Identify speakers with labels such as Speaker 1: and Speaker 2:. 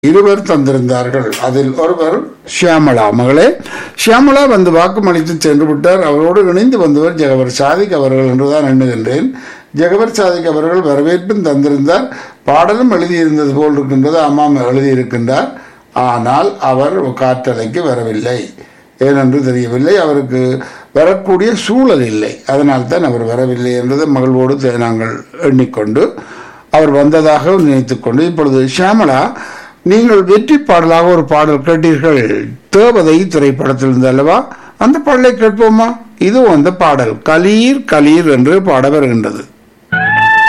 Speaker 1: இருவர் தந்திருந்தார்கள். அதில் ஒருவர் ஷியாமளா. மகளே ஷியாமளா வந்து வாக்குமளித்து சென்று விட்டார். அவரோடு இணைந்து வந்தவர் ஜெகவர் சாதிக் அவர்கள் என்றுதான் எண்ணுகின்றேன். ஜெகவர் சாதிக் அவர்கள் வரவேற்பும் தந்திருந்தார், பாடலும் எழுதியிருந்தது போல் இருக்கின்றது. ஆமாம், எழுதியிருக்கின்றார். ஆனால் அவர் காற்றலைக்கு வரவில்லை. ஏனென்று தெரியவில்லை. அவருக்கு வரக்கூடிய சூழல் இல்லை. அதனால்தான் அவர் வரவில்லை என்றதை மகிழ்வோடு நாங்கள் எண்ணிக்கொண்டு அவர் வந்ததாக நினைத்துக்கொண்டு இப்பொழுது ஷியாமளா, நீங்கள் வெற்றி பாடலாக ஒரு பாடல் கேட்டீர்கள், தேவதை திரைப்படத்திலிருந்து அல்லவா? அந்த பாடலை கேட்போமா? இதுவும் அந்த பாடல் கலீர் கலீர் என்று பாட வருகின்றது.